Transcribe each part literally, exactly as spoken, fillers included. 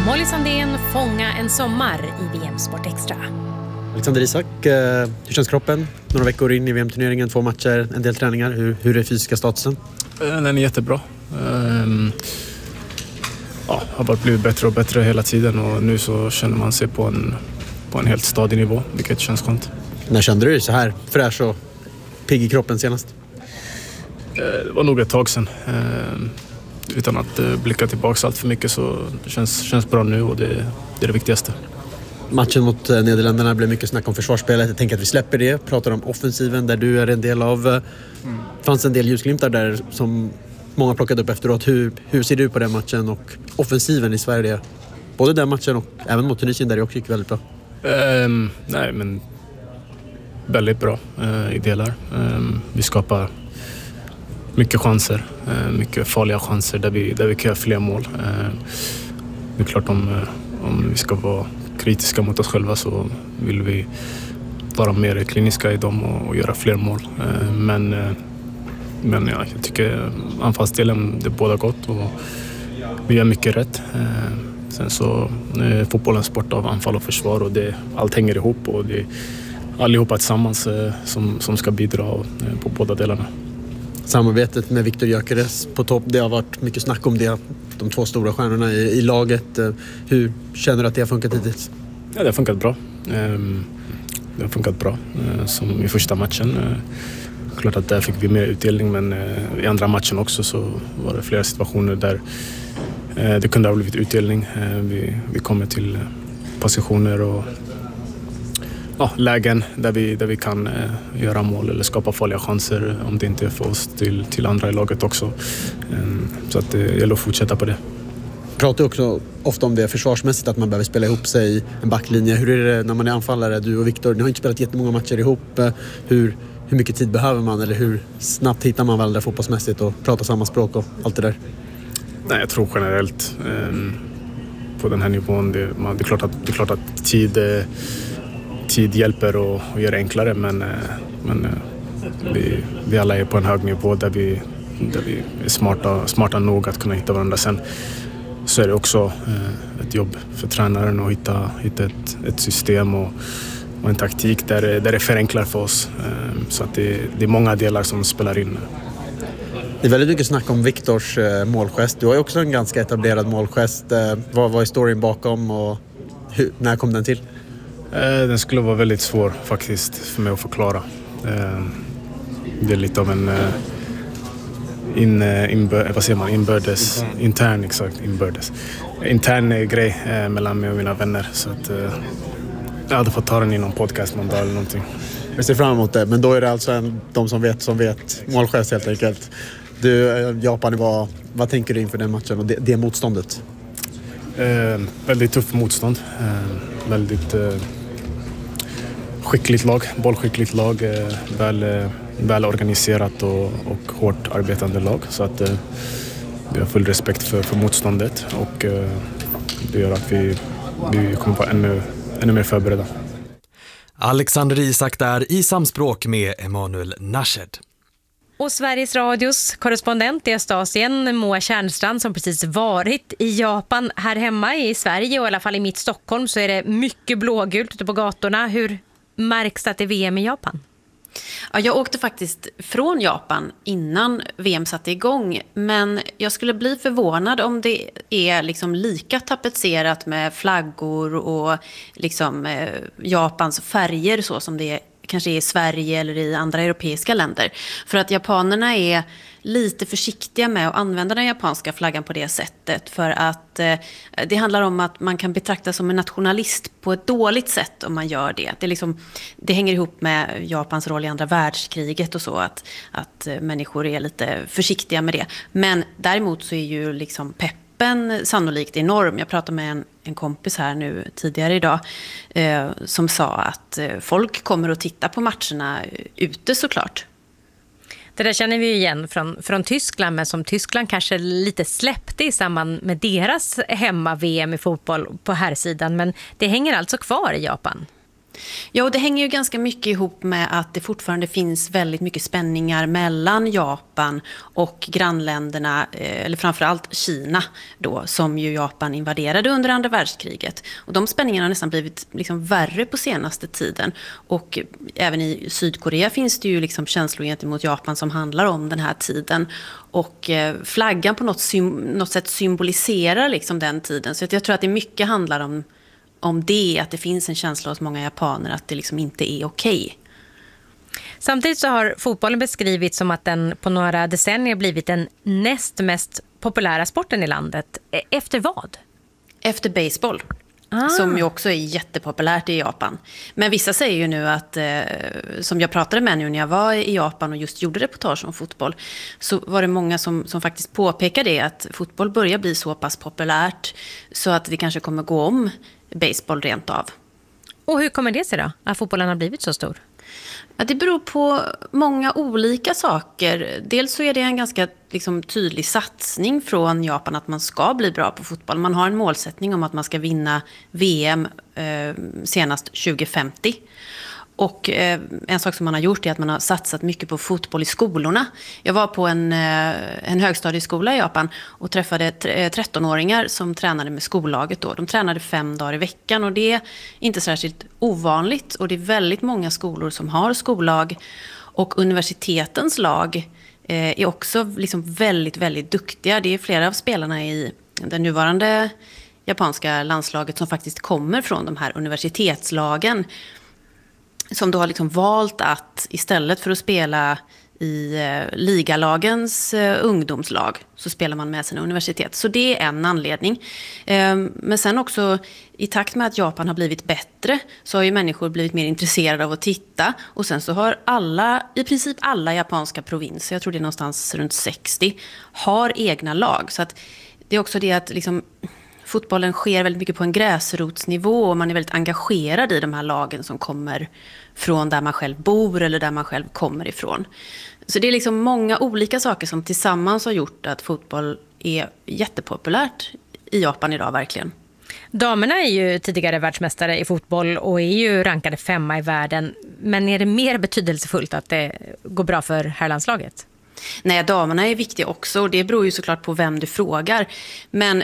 Molly Sandén, Fånga en sommar i V M Sport Extra. Alexander Isak, hur känns kroppen? Några veckor in i V M-turneringen, två matcher, en del träningar. Hur, hur är fysiska statusen? Den är jättebra. Um, ja, har bara blivit bättre och bättre hela tiden och nu så känner man sig på en, på en helt stadig nivå, vilket känns skönt. När kände du dig så här fräsch och pigg i kroppen senast? Det var nog ett tag sedan. Um, utan att blicka tillbaka allt för mycket så det känns, känns bra nu och det, det är det viktigaste. Matchen mot Nederländerna blev mycket snack om försvarsspelet. Jag tänker att vi släpper det. Pratar om offensiven där du är en del av. Mm. Fanns en del ljusglimtar där som många plockade upp efteråt. Hur, hur ser du på den matchen och offensiven i Sverige? Både den matchen och även mot Tunisien där det också gick väldigt bra. Um, nej, men väldigt bra uh, i delar. Um, vi skapar mycket chanser. Uh, mycket farliga chanser där vi, där vi kan göra fler mål. Uh, det är klart om, uh, om vi ska vara kritiska mot oss själva så vill vi vara mer kliniska i dem och, och göra fler mål. Uh, men uh, men ja, jag tycker anfallsdelen det är båda gott och vi gör mycket rätt. Uh, sen så är fotbollen sport av anfall och försvar och det, allt hänger ihop och det är allihopa tillsammans uh, som, som ska bidra uh, på båda delarna. Samarbetet med Viktor Gyökeres på topp, det har varit mycket snack om det, de två stora stjärnorna i, i laget. Hur känner du att det har funkat hittills? Ja, det har funkat bra. Det har funkat bra, som i första matchen. Klart att där fick vi mer utdelning, men i andra matchen också så var det flera situationer där det kunde ha blivit utdelning. Vi, vi kommer till positioner och ja, lägen där vi, där vi kan eh, göra mål eller skapa farliga chanser om det inte är för oss till, till andra i laget också. Um, så att det gäller att fortsätta på det. Pratar också ofta om det försvarsmässigt att man behöver spela ihop sig i en backlinje. Hur är det när man är anfallare? Du och Viktor, ni har inte spelat jättemånga matcher ihop. Hur, hur mycket tid behöver man eller hur snabbt hittar man varandra fotbollsmässigt och pratar samma språk och allt det där? Nej, jag tror generellt um, på den här nivån. Det, man, det, är klart att, det är klart att tid... Eh, Tid hjälper och, och gör det enklare, men, men vi, vi alla är på en hög nivå där vi, där vi är smarta, smarta nog att kunna hitta varandra. Sen så är det också eh, ett jobb för tränaren att hitta, hitta ett, ett system och, och en taktik där, där det förenklar för oss. Eh, så att det, det är många delar som spelar in. Det är väldigt mycket snack om Viktors eh, målgest. Du har ju också en ganska etablerad målgest. Eh, vad var storyn bakom och hur, när kom den till? Den skulle vara väldigt svår faktiskt för mig att förklara. Det är lite av en in, inbör, vad säger man? inbördes, intern, intern exakt, inbördes. Intern grej mellan mig och mina vänner. Så att jag hade fått ta den i någon podcast någon dag eller någonting. Jag ser fram emot det, men då är det alltså en, de som vet som vet målgest helt enkelt. Du, Japan, var, vad tänker du inför den matchen och det, det motståndet? Eh, väldigt tuff motstånd. Eh, väldigt eh, skickligt lag, bollskickligt lag. Eh, väl, eh, väl organiserat och, och hårt arbetande lag. Så att eh, vi har full respekt för, för motståndet och eh, det gör att vi, vi kommer vara ännu, ännu mer förberedda. Alexander Isak där i samspråk med Emanuel Nashed. Och Sveriges Radios korrespondent i Östasien, Moa Tjärnstrand, som precis varit i Japan. Här hemma i Sverige och i alla fall i mitt Stockholm så är det mycket blågult ute på gatorna. Hur märks det att det är V M i Japan? Ja, jag åkte faktiskt från Japan innan V M satte igång. Men jag skulle bli förvånad om det är liksom lika tapetserat med flaggor och liksom, eh, Japans färger så som det är kanske i Sverige eller i andra europeiska länder. För att japanerna är lite försiktiga med att använda den japanska flaggan på det sättet. För att eh, det handlar om att man kan betraktas som en nationalist på ett dåligt sätt om man gör det. Det, är liksom, det hänger ihop med Japans roll i andra världskriget och så. Att, att människor är lite försiktiga med det. Men däremot så är ju liksom peppen sannolikt enorm. Jag pratade med en, en kompis här nu tidigare idag eh, som sa att eh, folk kommer att titta på matcherna ute såklart. Det där känner vi ju igen från, från Tyskland, men som Tyskland kanske lite släppte i samband med deras hemma-V M i fotboll på här sidan. Men det hänger alltså kvar i Japan. Ja, och det hänger ju ganska mycket ihop med att det fortfarande finns väldigt mycket spänningar mellan Japan och grannländerna, eller framförallt Kina då, som ju Japan invaderade under andra världskriget. Och de spänningarna har nästan blivit liksom värre på senaste tiden. Och även i Sydkorea finns det ju liksom känslor gentemot Japan som handlar om den här tiden. Och flaggan på något, något sätt symboliserar liksom den tiden. Så jag tror att det mycket handlar om om det, att det finns en känsla hos många japaner att det liksom inte är okej. Samtidigt så har fotbollen beskrivits som att den på några decennier blivit den näst mest populära sporten i landet. Efter vad? Efter baseball. Ah. Som ju också är jättepopulärt i Japan. Men vissa säger ju nu att, eh, som jag pratade med nu när jag var i Japan och just gjorde reportage om fotboll, så var det många som, som faktiskt påpekade det, att fotboll börjar bli så pass populärt så att det kanske kommer gå om baseball rent av. Och hur kommer det sig då, att fotbollen har blivit så stor? Ja, det beror på många olika saker. Dels så är det en ganska liksom, tydlig satsning från Japan att man ska bli bra på fotboll. Man har en målsättning om att man ska vinna V M eh, senast tjugo femtio. Och eh, en sak som man har gjort är att man har satsat mycket på fotboll i skolorna. Jag var på en, eh, en högstadieskola i Japan och träffade trettonåringar som tränade med skollaget då. De tränade fem dagar i veckan och det är inte särskilt ovanligt. Och det är väldigt många skolor som har skollag. Och universitetens lag eh, är också liksom väldigt, väldigt duktiga. Det är flera av spelarna i den nuvarande japanska landslaget som faktiskt kommer från de här universitetslagen. Som då har liksom valt att istället för att spela i eh, ligalagens eh, ungdomslag så spelar man med sina universitet. Så det är en anledning. Eh, men sen också i takt med att Japan har blivit bättre så har ju människor blivit mer intresserade av att titta. Och sen så har alla, i princip alla japanska provinser, jag tror det är någonstans runt sextio, har egna lag. Så att det är också det att liksom fotbollen sker väldigt mycket på en gräsrotsnivå och man är väldigt engagerad i de här lagen som kommer från där man själv bor eller där man själv kommer ifrån. Så det är liksom många olika saker som tillsammans har gjort att fotboll är jättepopulärt i Japan idag verkligen. Damerna är ju tidigare världsmästare i fotboll och är ju rankade femma i världen. Men är det mer betydelsefullt att det går bra för herrlandslaget? Nej, damerna är viktiga också och det beror ju såklart på vem du frågar. Men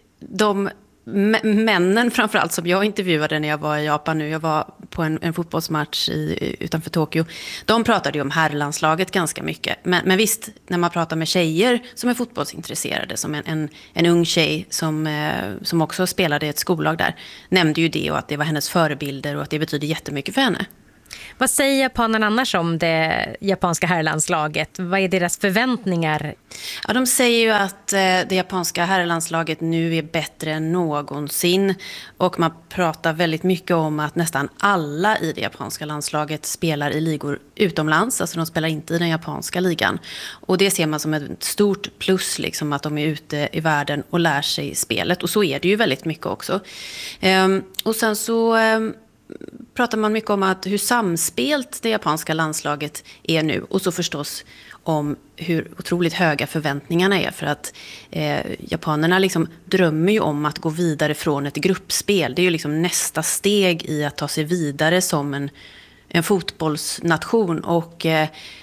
de männen framförallt som jag intervjuade när jag var i Japan nu, jag var på en, en fotbollsmatch i, utanför Tokyo, de pratade ju om herrlandslaget ganska mycket. Men, men visst, när man pratar med tjejer som är fotbollsintresserade, som en, en, en ung tjej som, eh, som också spelade i ett skollag där, nämnde ju det och att det var hennes förebilder och att det betyder jättemycket för henne. Vad säger japanerna annars om det japanska herrlandslaget? Vad är deras förväntningar? Ja, de säger ju att eh, det japanska herrlandslaget nu är bättre än någonsin. Och man pratar väldigt mycket om att nästan alla i det japanska landslaget spelar i ligor utomlands. Alltså de spelar inte i den japanska ligan. Och det ser man som ett stort plus, liksom, att de är ute i världen och lär sig spelet. Och så är det ju väldigt mycket också. Ehm, och sen så Ehm, pratar man mycket om att hur samspelt det japanska landslaget är nu. Och så förstås om hur otroligt höga förväntningarna är. För att eh, japanerna liksom drömmer ju om att gå vidare från ett gruppspel. Det är ju liksom nästa steg i att ta sig vidare som en, en fotbollsnation. Och eh,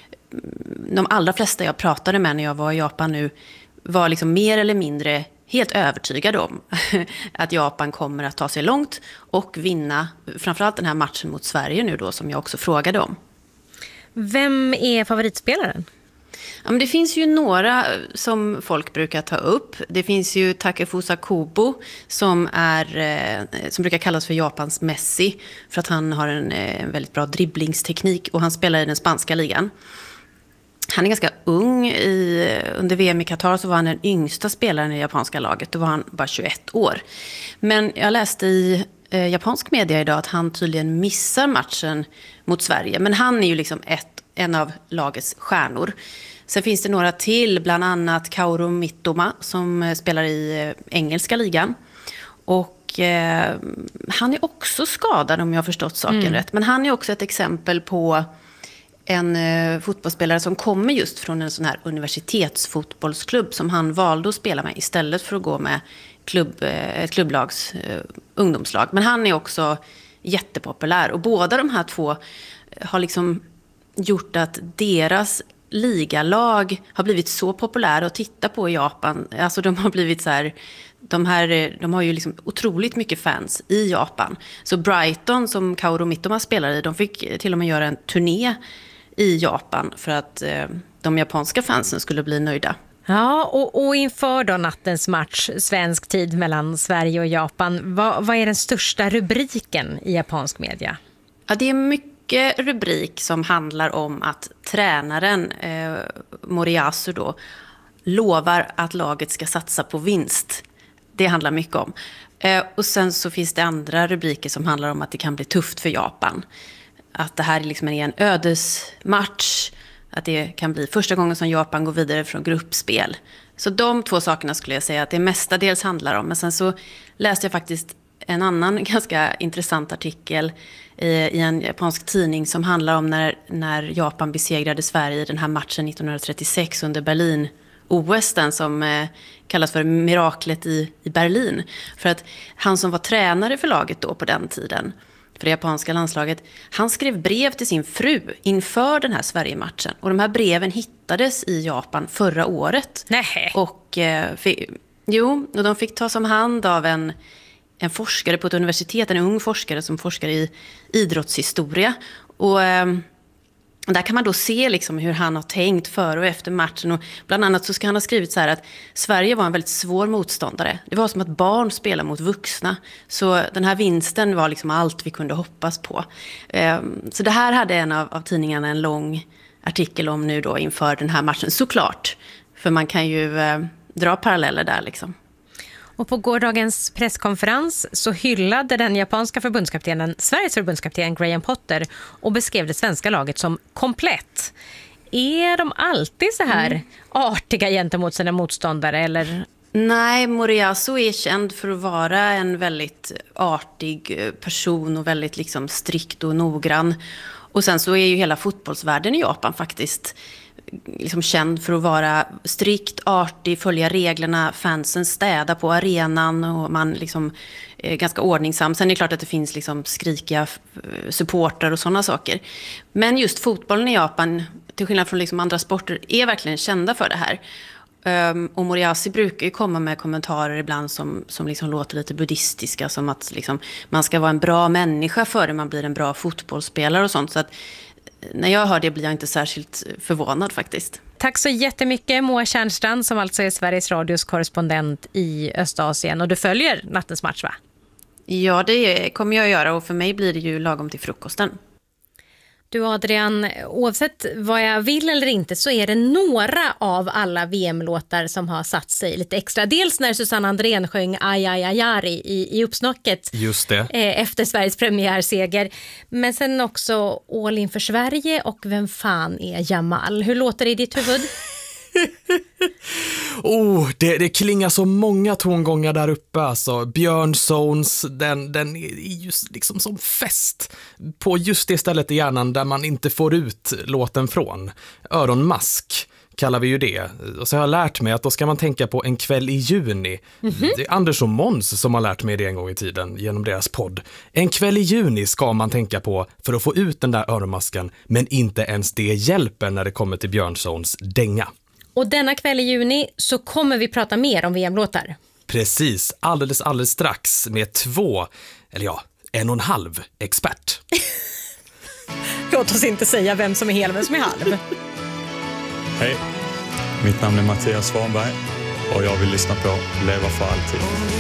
de allra flesta jag pratade med när jag var i Japan nu var liksom mer eller mindre helt övertygad om att Japan kommer att ta sig långt och vinna framförallt den här matchen mot Sverige nu då, som jag också frågade om. Vem är favoritspelaren? Ja, men det finns ju några som folk brukar ta upp. Det finns ju Takefusa Kobo som, är, eh, som brukar kallas för Japans Messi för att han har en, eh, en väldigt bra dribblingsteknik och han spelar i den spanska ligan. Han är ganska ung. I, under V M i Qatar så var han den yngsta spelaren i det japanska laget. Då var han bara tjugoett år. Men jag läste i eh, japansk media idag att han tydligen missar matchen mot Sverige. Men han är ju liksom ett, en av lagets stjärnor. Sen finns det några till, bland annat Kaoru Mitoma som eh, spelar i eh, engelska ligan. Och eh, han är också skadad om jag har förstått saken mm. rätt. Men han är också ett exempel på en eh, fotbollsspelare som kommer just från en sån här universitetsfotbollsklubb som han valde att spela med istället för att gå med klubb, eh, ett klubblags eh, ungdomslag. Men han är också jättepopulär. Och båda de här två har liksom gjort att deras ligalag har blivit så populära att titta på i Japan. Alltså de har blivit så här, de här, de har ju liksom otroligt mycket fans i Japan. Så Brighton, som Kaoru Mitoma spelar i, de fick till och med göra en turné i Japan för att eh, de japanska fansen skulle bli nöjda. Ja, och, och inför då nattens match, svensk tid mellan Sverige och Japan, vad, vad är den största rubriken i japansk media? Ja, det är mycket rubrik som handlar om att tränaren eh, Moriyasu då lovar att laget ska satsa på vinst. Det handlar mycket om. Eh, och sen så finns det andra rubriker som handlar om att det kan bli tufft för Japan. Att det här liksom är en ödesmatch. Att det kan bli första gången som Japan går vidare från gruppspel. Så de två sakerna skulle jag säga att det mestadels handlar om. Men sen så läste jag faktiskt en annan ganska intressant artikel i, i en japansk tidning som handlar om när, när Japan besegrade Sverige i den här matchen nittonhundratrettiosex under Berlin-O S, den som eh, kallas för miraklet i, i Berlin. För att han som var tränare för laget då på den tiden, för det japanska landslaget, han skrev brev till sin fru inför den här Sverige-matchen. Och de här breven hittades i Japan förra året. Nej. Och, eh, fick, jo, och de fick tas om hand av en, en forskare på ett universitet, en ung forskare som forskar i idrottshistoria. Och eh, där kan man då se liksom hur han har tänkt före och efter matchen. Och bland annat så ska han ha skrivit så här att Sverige var en väldigt svår motståndare. Det var som att barn spelar mot vuxna. Så den här vinsten var liksom allt vi kunde hoppas på. Så det här hade en av, av tidningarna en lång artikel om nu då inför den här matchen. Såklart, för man kan ju eh, dra paralleller där liksom. Och på gårdagens presskonferens så hyllade den japanska förbundskaptenen Sveriges förbundskapten Graham Potter och beskrev det svenska laget som komplett. Är de alltid så här mm. artiga gentemot sina motståndare eller? Nej, Moriyasu är känd för att vara en väldigt artig person och väldigt liksom strikt och noggrann. Och sen så är ju hela fotbollsvärlden i Japan faktiskt liksom känd för att vara strikt, artig, följa reglerna, fansen städa på arenan och man liksom är ganska ordningsam. Sen är det klart att det finns liksom skrikiga supportrar och sådana saker. Men just fotbollen i Japan, till skillnad från liksom andra sporter, är verkligen kända för det här. Um, och Moriyasu brukar ju komma med kommentarer ibland som, som liksom låter lite buddhistiska, som att liksom, man ska vara en bra människa före man blir en bra fotbollsspelare och sånt. Så att när jag hör det blir jag inte särskilt förvånad faktiskt. Tack så jättemycket Moa Tjärnstrand, som alltså är Sveriges Radios korrespondent i Östasien. Och du följer nattens match, va? Ja, det kommer jag att göra, och för mig blir det ju lagom till frukosten. Du Adrian, oavsett vad jag vill eller inte så är det några av alla V M-låtar som har satt sig lite extra. Dels när Susanne Andrén sjöng Aj, aj, aj, aj i, i uppsnacket. Just det. Eh, efter Sveriges premiärseger. Men sen också All in för Sverige och Vem fan är Jamal? Hur låter det i ditt huvud? oh, det, det klingar så många tongångar där uppe alltså. Björn Zones, den, den är just liksom som fest på just det stället i hjärnan där man inte får ut låten från. Öronmask kallar vi ju det. Och så har jag lärt mig att då ska man tänka på En kväll i juni. Mm-hmm. Det är Anders och Måns som har lärt mig det en gång i tiden genom deras podd. En kväll i juni ska man tänka på för att få ut den där öronmasken, men inte ens det hjälper när det kommer till Björn Zones dänga. Och denna kväll i juni så kommer vi prata mer om V M-låtar. Precis, alldeles, alldeles strax med två, eller ja, en och en halv expert. Låt oss inte säga vem som är hel och vem som är halv. Hej, mitt namn är Mattias Svanberg och jag vill lyssna på Leva för alltid.